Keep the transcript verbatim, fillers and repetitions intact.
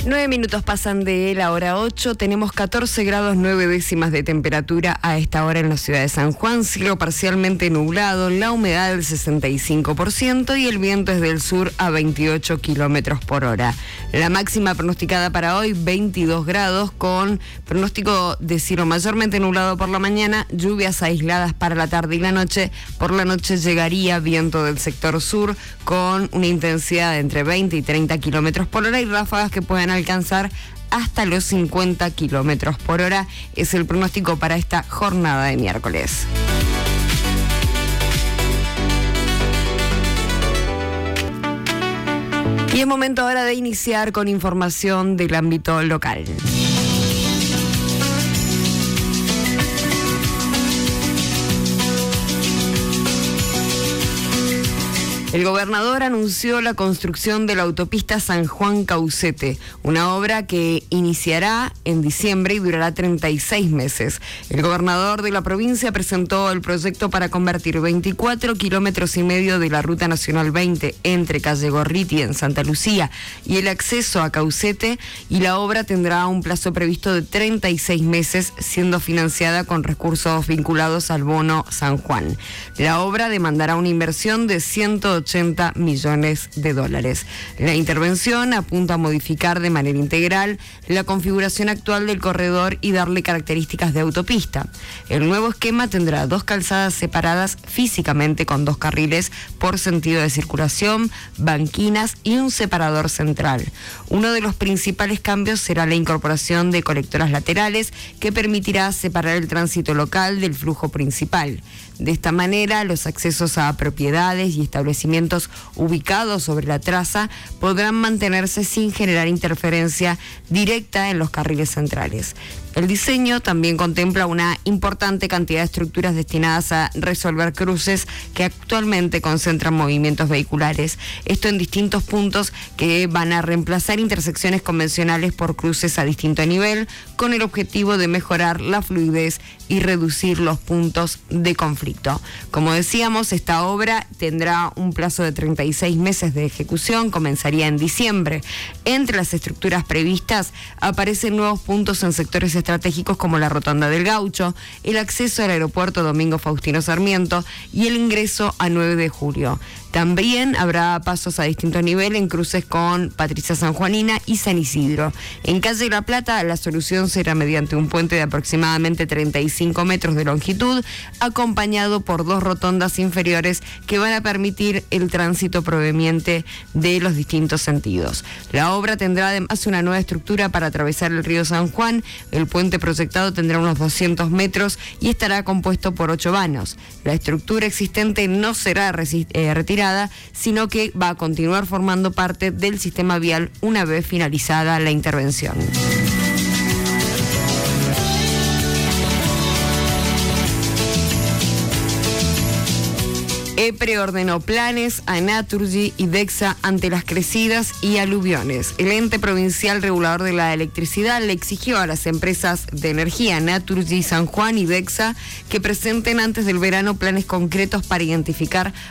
Nueve minutos pasan de la hora ocho, tenemos catorce grados nueve décimas de temperatura a esta hora en la ciudad de San Juan, cielo parcialmente nublado, la humedad del sesenta y cinco por ciento y el viento es del sur a veintiocho kilómetros por hora. La máxima pronosticada para hoy, veintidós grados, con pronóstico de cielo mayormente nublado por la mañana, lluvias aisladas para la tarde y la noche. Por la noche llegaría viento del sector sur con una intensidad de entre veinte y treinta kilómetros por hora y ráfagas que pueden alcanzar hasta los cincuenta kilómetros por hora. Es el pronóstico para esta jornada de miércoles. Y es momento ahora de iniciar con información del ámbito local. El gobernador anunció la construcción de la autopista San Juan-Caucete, una obra que iniciará en diciembre y durará treinta y seis meses. El gobernador de la provincia presentó el proyecto para convertir veinticuatro kilómetros y medio de la Ruta Nacional veinte entre Calle Gorriti en Santa Lucía y el acceso a Caucete, y la obra tendrá un plazo previsto de treinta y seis meses, siendo financiada con recursos vinculados al bono San Juan. La obra demandará una inversión de ciento ochenta millones de dólares. La intervención apunta a modificar de manera integral la configuración actual del corredor y darle características de autopista. El nuevo esquema tendrá dos calzadas separadas físicamente con dos carriles por sentido de circulación, banquinas y un separador central. Uno de los principales cambios será la incorporación de colectoras laterales que permitirá separar el tránsito local del flujo principal. De esta manera, los accesos a propiedades y establecimientos ubicados sobre la traza podrán mantenerse sin generar interferencia directa en los carriles centrales. El diseño también contempla una importante cantidad de estructuras destinadas a resolver cruces que actualmente concentran movimientos vehiculares. Esto en distintos puntos que van a reemplazar intersecciones convencionales por cruces a distinto nivel, con el objetivo de mejorar la fluidez y reducir los puntos de conflicto. Como decíamos, esta obra tendrá un plazo de treinta y seis meses de ejecución, comenzaría en diciembre. Entre las estructuras previstas aparecen nuevos puntos en sectores estratégicos como la Rotonda del Gaucho, el acceso al aeropuerto Domingo Faustino Sarmiento y el ingreso a nueve de julio. También habrá pasos a distinto nivel en cruces con Patricia Sanjuanina y San Isidro. En Calle La Plata, la solución será mediante un puente de aproximadamente treinta y cinco metros de longitud, acompañado por dos rotondas inferiores que van a permitir el tránsito proveniente de los distintos sentidos. La obra tendrá además una nueva estructura para atravesar el río San Juan. El puente proyectado tendrá unos doscientos metros y estará compuesto por ocho vanos. La estructura existente no será resi- eh, retirada, sino que va a continuar formando parte del sistema vial una vez finalizada la intervención. EPRE ordenó planes a Naturgy y Dexsa ante las crecidas y aluviones. El ente provincial regulador de la electricidad le exigió a las empresas de energía Naturgy, San Juan y Dexsa que presenten antes del verano planes concretos para identificar